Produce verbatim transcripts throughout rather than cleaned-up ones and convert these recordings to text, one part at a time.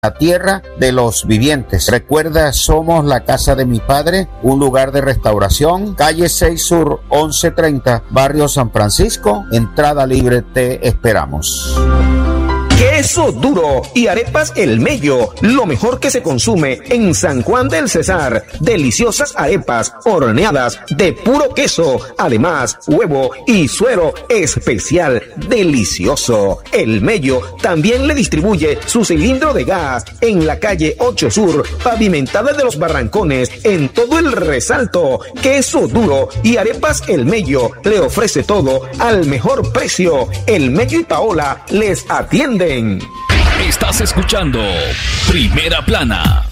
la tierra de los vivientes. Recuerda, somos la casa de mi padre, un lugar de restauración, calle seis Sur, once treinta, barrio San Francisco, entrada libre, te esperamos. Queso duro y arepas El Mello, lo mejor que se consume en San Juan del Cesar. Deliciosas arepas horneadas de puro queso, además huevo y suero especial, delicioso. El Mello también le distribuye su cilindro de gas en la calle ocho Sur, pavimentada de los Barrancones, en todo el Resalto. Queso duro y arepas El Mello le ofrece todo al mejor precio. El Mello y Paola les atienden. Estás escuchando Primera Plana.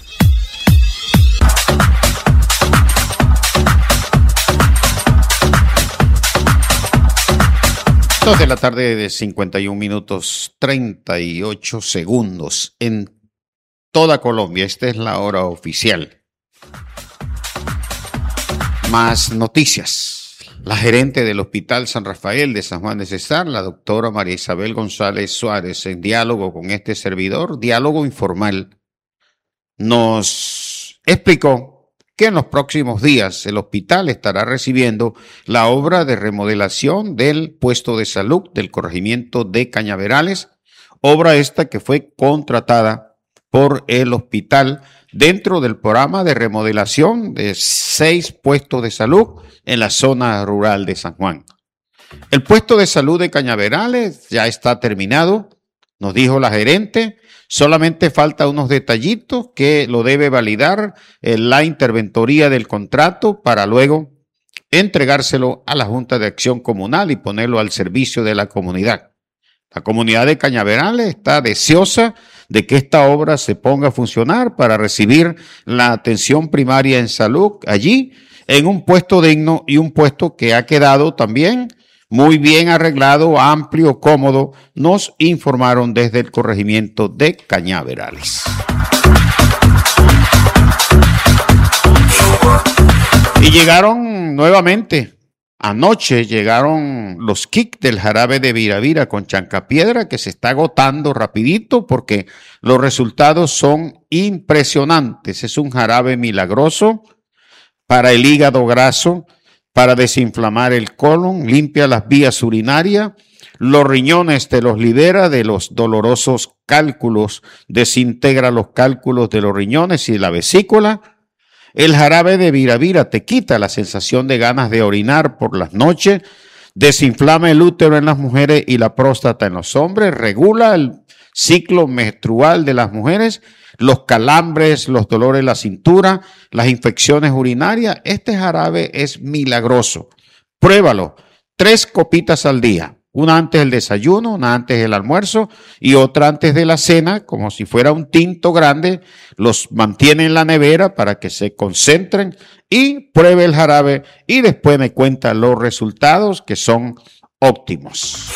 Dos de la tarde de cincuenta y un minutos treinta y ocho segundos en toda Colombia. Esta es la hora oficial. Más noticias. La gerente del Hospital San Rafael de San Juan de Cesar, la doctora María Isabel González Suárez, en diálogo con este servidor, diálogo informal, nos explicó que en los próximos días el hospital estará recibiendo la obra de remodelación del puesto de salud del corregimiento de Cañaverales, obra esta que fue contratada por el hospital dentro del programa de remodelación de seis puestos de salud en la zona rural de San Juan. El puesto de salud de Cañaverales ya está terminado, nos dijo la gerente, solamente falta unos detallitos que lo debe validar en la interventoría del contrato para luego entregárselo a la Junta de Acción Comunal y ponerlo al servicio de la comunidad. La comunidad de Cañaverales está deseosa de que esta obra se ponga a funcionar para recibir la atención primaria en salud allí, en un puesto digno y un puesto que ha quedado también muy bien arreglado, amplio, cómodo, nos informaron desde el corregimiento de Cañaverales. Y llegaron nuevamente. Anoche llegaron los kits del jarabe de Viravira con chancapiedra que se está agotando rapidito porque los resultados son impresionantes. Es un jarabe milagroso para el hígado graso, para desinflamar el colon, limpia las vías urinarias, los riñones te los libera de los dolorosos cálculos, desintegra los cálculos de los riñones y la vesícula. El jarabe de Viravira te quita la sensación de ganas de orinar por las noches, desinflama el útero en las mujeres y la próstata en los hombres, regula el ciclo menstrual de las mujeres, los calambres, los dolores de la cintura, las infecciones urinarias. Este jarabe es milagroso. Pruébalo. Tres copitas al día. Una antes del desayuno, una antes del almuerzo y otra antes de la cena, como si fuera un tinto grande. Los mantiene en la nevera para que se concentren y pruebe el jarabe y después me cuenta los resultados que son óptimos.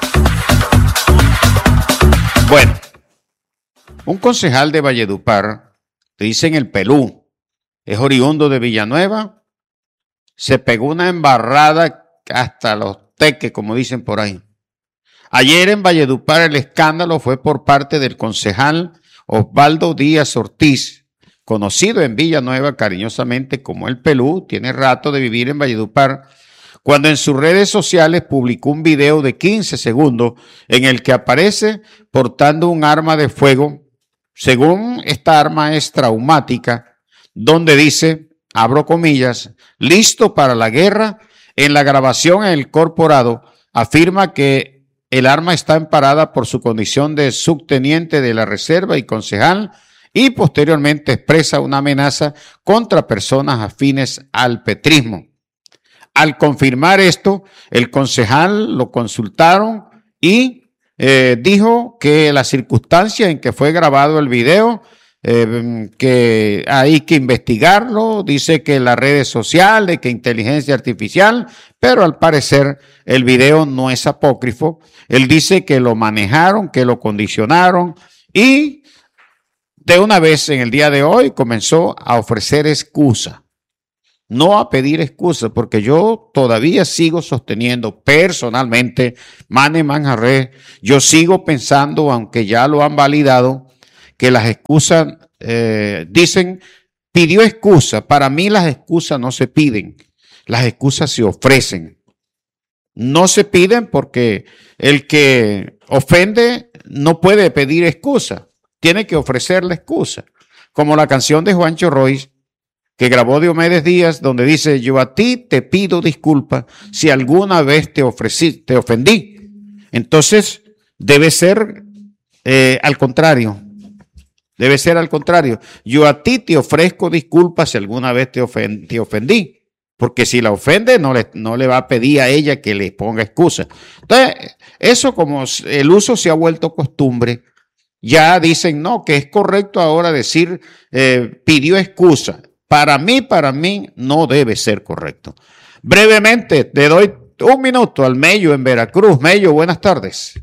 Bueno, un concejal de Valledupar, te dicen el Pelú, es oriundo de Villanueva, se pegó una embarrada hasta los teques, como dicen por ahí. Ayer en Valledupar el escándalo fue por parte del concejal Osvaldo Díaz Ortiz, conocido en Villanueva cariñosamente como el Pelú, tiene rato de vivir en Valledupar, cuando en sus redes sociales publicó un video de quince segundos en el que aparece portando un arma de fuego. Según esta arma es traumática, donde dice, abro comillas, listo para la guerra. En la grabación en el corporado afirma que el arma está amparada por su condición de subteniente de la reserva y concejal y posteriormente expresa una amenaza contra personas afines al petrismo. Al confirmar esto, el concejal lo consultaron y eh, dijo que la circunstancia en que fue grabado el video, eh, que hay que investigarlo, dice que las redes sociales, que inteligencia artificial, pero al parecer el video no es apócrifo. Él dice que lo manejaron, que lo condicionaron y de una vez en el día de hoy comenzó a ofrecer excusa. No a pedir excusas, porque yo todavía sigo sosteniendo personalmente, Mane Manjarré, yo sigo pensando, aunque ya lo han validado, que las excusas, eh, dicen, pidió excusa. Para mí las excusas no se piden, las excusas se ofrecen. No se piden porque el que ofende no puede pedir excusa, tiene que ofrecer la excusa. Como la canción de Juancho Royce, que grabó Diomedes Díaz, donde dice, yo a ti te pido disculpas si alguna vez te ofrecí, te ofendí. Entonces, debe ser eh, al contrario. Debe ser al contrario. Yo a ti te ofrezco disculpas si alguna vez te, ofend, te ofendí. Porque si la ofende, no le, no le va a pedir a ella que le ponga excusa. Entonces, eso como el uso se ha vuelto costumbre, ya dicen, no, que es correcto ahora decir, eh, pidió excusa. Para mí, para mí, no debe ser correcto. Brevemente, te doy un minuto al Mello en Veracruz. Mello, buenas tardes.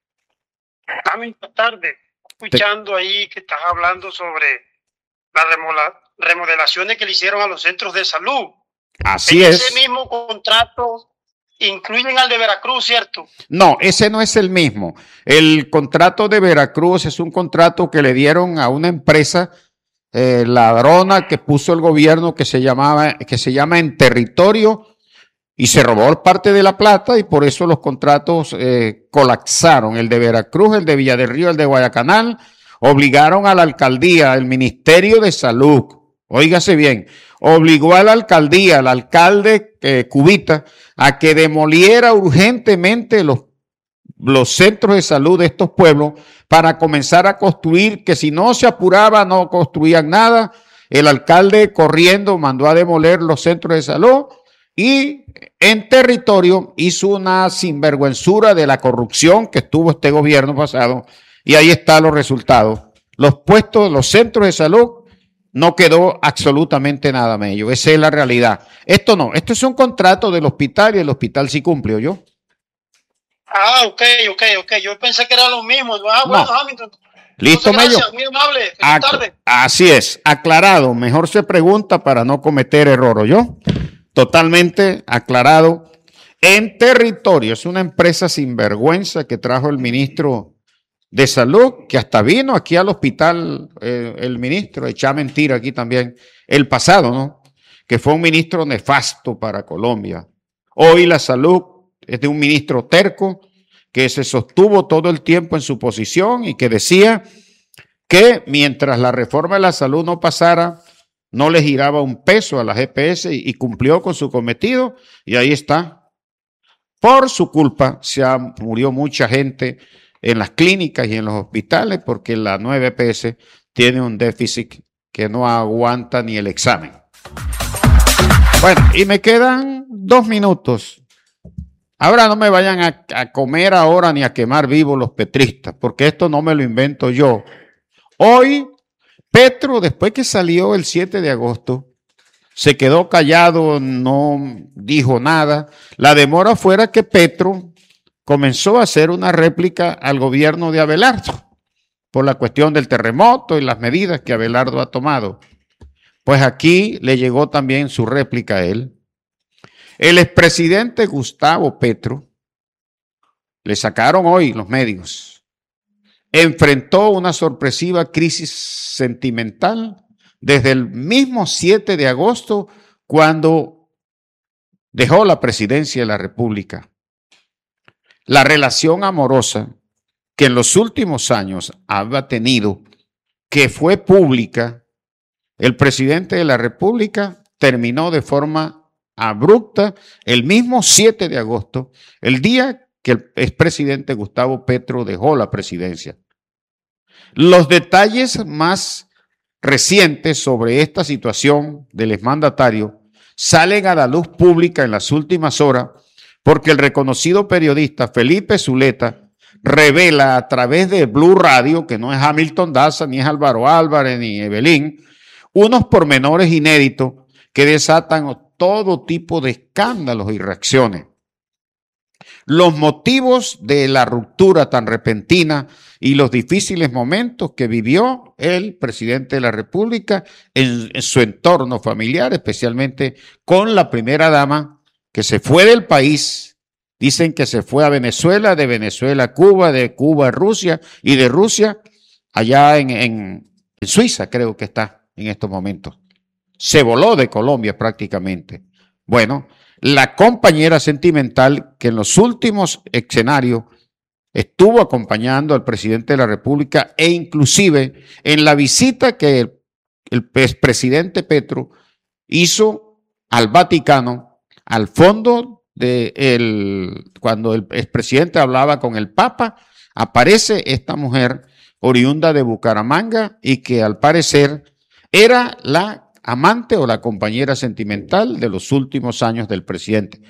Ah, buenas tardes. Escuchando ahí que estás hablando sobre las remodelaciones que le hicieron a los centros de salud. Así en es. Ese mismo contrato incluyen al de Veracruz, ¿cierto? No, ese no es el mismo. El contrato de Veracruz es un contrato que le dieron a una empresa eh, ladrona que puso el gobierno que se llamaba, que se llama En Territorio, y se robó parte de la plata y por eso los contratos eh, colapsaron. El de Veracruz, el de Villa del Río, el de Guayacanal, obligaron a la alcaldía, al Ministerio de Salud, óigase bien, obligó a la alcaldía, al alcalde eh, Cubita, a que demoliera urgentemente los, los centros de salud de estos pueblos para comenzar a construir, que si no se apuraba no construían nada. El alcalde corriendo mandó a demoler los centros de salud y En Territorio hizo una sinvergüenzura de la corrupción que tuvo este gobierno pasado y ahí están los resultados. Los puestos, los centros de salud, no quedó absolutamente nada, Mello. Esa es la realidad. Esto no, esto es un contrato del hospital y el hospital sí cumplió, ¿yo? Ah, ok, ok, ok. Yo pensé que era lo mismo. Ah, bueno, no. Hamilton. Listo, Mello. Gracias, muy amable. Feliz Ac tarde. Así es, aclarado. Mejor se pregunta para no cometer error, ¿yo? Totalmente aclarado. En Territorio es una empresa sinvergüenza que trajo el ministro de Salud, que hasta vino aquí al hospital, eh, el ministro, echa mentira aquí también, el pasado, ¿no? Que fue un ministro nefasto para Colombia. Hoy la salud es de un ministro terco que se sostuvo todo el tiempo en su posición y que decía que mientras la reforma de la salud no pasara, no le giraba un peso a la G P S y, y cumplió con su cometido y ahí está. Por su culpa se ha, murió mucha gente en las clínicas y en los hospitales porque la nueva E P S tiene un déficit que no aguanta ni el examen. Bueno, y me quedan dos minutos. Ahora no me vayan a, a comer ahora ni a quemar vivos los petristas, porque esto no me lo invento yo. Hoy, Petro, después que salió el siete de agosto, se quedó callado, no dijo nada. La demora fuera que Petro comenzó a hacer una réplica al gobierno de Abelardo por la cuestión del terremoto y las medidas que Abelardo ha tomado. Pues aquí le llegó también su réplica a él. El expresidente Gustavo Petro, le sacaron hoy los medios, enfrentó una sorpresiva crisis sentimental desde el mismo siete de agosto cuando dejó la presidencia de la República. La relación amorosa que en los últimos años había tenido, que fue pública, el presidente de la República terminó de forma abrupta el mismo siete de agosto, el día que el expresidente Gustavo Petro dejó la presidencia. Los detalles más recientes sobre esta situación del exmandatario salen a la luz pública en las últimas horas porque el reconocido periodista Felipe Zuleta revela a través de Blue Radio, que no es Hamilton Daza, ni es Álvaro Álvarez, ni Evelyn, unos pormenores inéditos que desatan todo tipo de escándalos y reacciones. Los motivos de la ruptura tan repentina y los difíciles momentos que vivió el presidente de la República en, en su entorno familiar, especialmente con la primera dama, que se fue del país. Dicen que se fue a Venezuela, de Venezuela a Cuba, de Cuba a Rusia y de Rusia allá en, en, en Suiza, creo que está en estos momentos. Se voló de Colombia prácticamente. Bueno, la compañera sentimental que en los últimos escenarios estuvo acompañando al presidente de la República e inclusive en la visita que el, el expresidente Petro hizo al Vaticano, al fondo de el, cuando el expresidente hablaba con el Papa, aparece esta mujer oriunda de Bucaramanga y que al parecer era la amante o la compañera sentimental de los últimos años del presidente.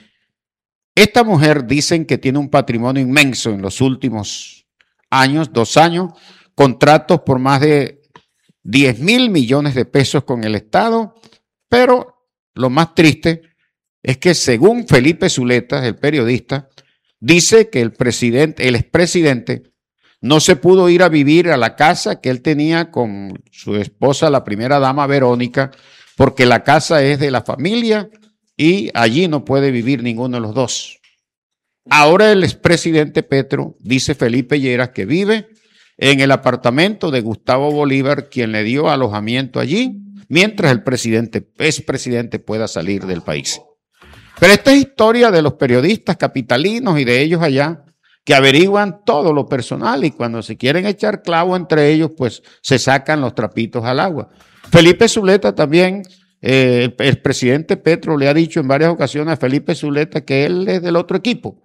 Esta mujer dicen que tiene un patrimonio inmenso en los últimos años, dos años, contratos por más de diez mil millones de pesos con el Estado, pero lo más triste es que según Felipe Zuleta, el periodista, dice que el presidente, el expresidente, no se pudo ir a vivir a la casa que él tenía con su esposa, la primera dama Verónica, porque la casa es de la familia y allí no puede vivir ninguno de los dos. Ahora el expresidente Petro, dice Felipe Lleras, que vive en el apartamento de Gustavo Bolívar, quien le dio alojamiento allí, mientras el presidente, expresidente pueda salir del país. Pero esta es historia de los periodistas capitalinos y de ellos allá, que averiguan todo lo personal y cuando se quieren echar clavo entre ellos, pues se sacan los trapitos al agua. Felipe Zuleta también, eh, el, el presidente Petro le ha dicho en varias ocasiones a Felipe Zuleta que él es del otro equipo.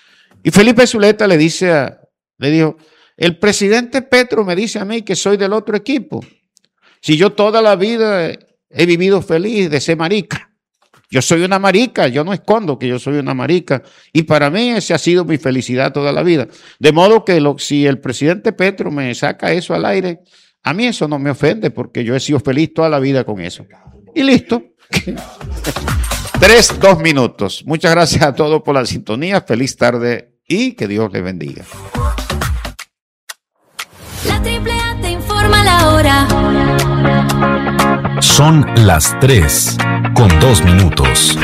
Y Felipe Zuleta le dice, a, le dijo, el presidente Petro me dice a mí que soy del otro equipo. Si yo toda la vida he vivido feliz de ser marica. Yo soy una marica, yo no escondo que yo soy una marica. Y para mí esa ha sido mi felicidad toda la vida. De modo que lo, si el presidente Petro me saca eso al aire, a mí eso no me ofende porque yo he sido feliz toda la vida con eso. Y listo. Tres, dos minutos. Muchas gracias a todos por la sintonía. Feliz tarde y que Dios les bendiga. La Triple A te informa la hora. Son las tres con dos minutos.